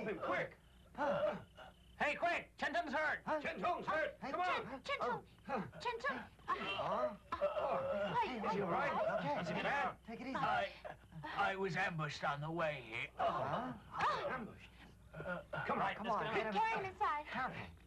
Help him, quick! Hey, quick! Chen Tung's hurt! Chen Tung's hurt! Come on! Chen Tung! Chen Tung! Is he all right? Okay, Is he bad? take it easy. I was ambushed on the way here. Ambushed. Come on, Come on, get him. Carry him inside. Careful.